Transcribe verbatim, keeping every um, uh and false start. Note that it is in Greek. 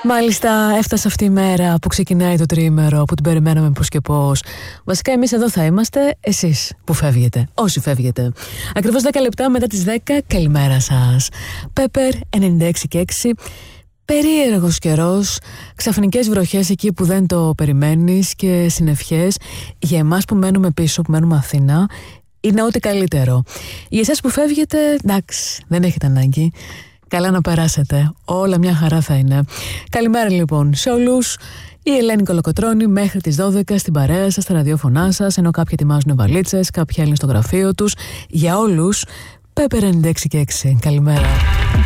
Μάλιστα, έφτασε αυτή η μέρα που ξεκινάει το τριήμερο, που την περιμέναμε πώς και πώς. Βασικά, εμείς εδώ θα είμαστε, εσείς που φεύγετε, όσοι φεύγετε. Ακριβώς δέκα λεπτά μετά τις δέκα, καλημέρα σας. Πέπερ ενενήντα έξι και έξι. Περίεργος καιρός, ξαφνικές βροχές εκεί που δεν το περιμένεις και συννεφιές. Για εμάς που μένουμε πίσω, που μένουμε Αθήνα, είναι ό,τι καλύτερο. Για εσάς που φεύγετε, εντάξει, δεν έχετε ανάγκη. Καλά να περάσετε, όλα μια χαρά θα είναι. Καλημέρα λοιπόν σε όλους. Η Ελένη Κολοκοτρώνη μέχρι τις δώδεκα στην παρέα σας, στα ραδιόφωνά σας, ενώ κάποιοι ετοιμάζουν βαλίτσες, κάποιοι άλλοι στο γραφείο τους. Για όλους, Πέπερ ενενήντα έξι και έξι. Καλημέρα.